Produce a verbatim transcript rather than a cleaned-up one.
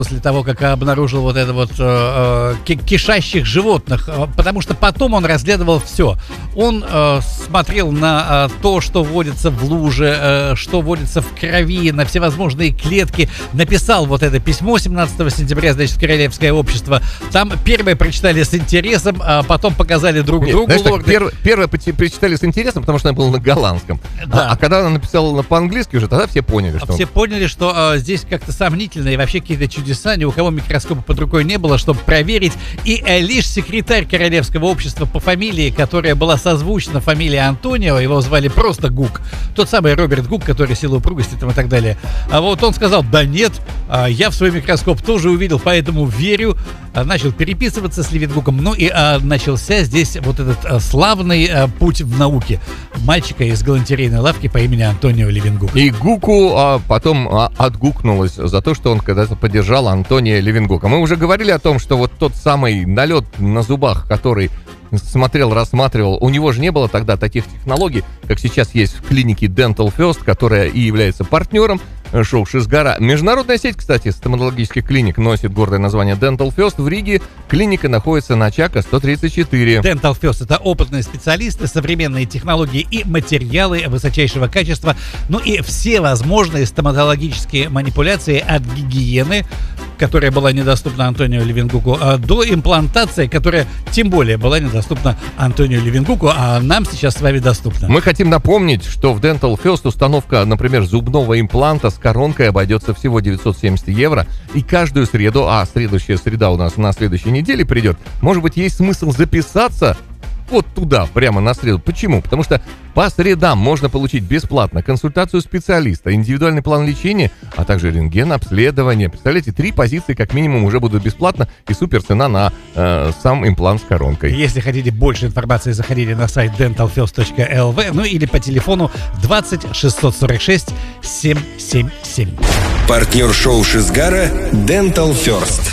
после того, как обнаружил вот это вот э, э, кишащих животных, э, потому что потом он расследовал все. Он э, смотрел на э, то, что водится в луже, э, что водится в крови, на всевозможные клетки, написал вот это письмо семнадцатого сентября, значит, в Королевское общество. Там первое прочитали с интересом, а потом показали друг другу. Знаешь, так, перв, первое прочитали с интересом, потому что она была на голландском. Да. А, а когда она написала по-английски уже, тогда все поняли, что... Все поняли, что э, здесь как-то сомнительно и вообще какие-то чудеса. Ни у кого микроскопа под рукой не было, чтобы проверить. И э, лишь секретарь Королевского общества по фамилии, которая была созвучна фамилии Антонио, его звали просто Гук, тот самый Роберт Гук, который сила упругости там и так далее. А вот он сказал: да нет, а, я в свой микроскоп тоже увидел, поэтому верю. А, начал переписываться с Левенгуком. Ну и а, начался здесь вот этот а, славный а, путь в науке мальчика из галантерейной лавки по имени Антонио Левенгук. И Гуку а, потом а, отгукнулось за то, что он когда-то поддержал Антонио Левенгука. Мы уже говорили о том, что вот тот самый налет на зубах, который смотрел, рассматривал, у него же не было тогда таких технологий, как сейчас есть в клинике Dental First, которая и является партнером шоу «Шизгара». Международная сеть, кстати, стоматологических клиник носит гордое название Dental First. В Риге клиника находится на Чака сто тридцать четыре. Dental First — это опытные специалисты, современные технологии и материалы высочайшего качества, ну и все возможные стоматологические манипуляции от гигиены, которая была недоступна Антонио Левенгуку, до имплантации, которая тем более была недоступна Антонио Левенгуку, а нам сейчас с вами доступна. Мы хотим напомнить, что в Dental First установка, например, зубного импланта с коронкой обойдется всего девятьсот семьдесят евро. И каждую среду, а следующая среда у нас на следующей неделе придет, может быть, есть смысл записаться вот туда, прямо на среду. Почему? Потому что по средам можно получить бесплатно консультацию специалиста, индивидуальный план лечения, а также рентген, обследование. Представляете, три позиции как минимум уже будут бесплатно и супер цена на э, сам имплант с коронкой. Если хотите больше информации, заходите на сайт dental first точка эл ви, ну или по телефону двадцать шестьсот сорок шесть семь семь семь. Партнер шоу «Шизгара» Dental First.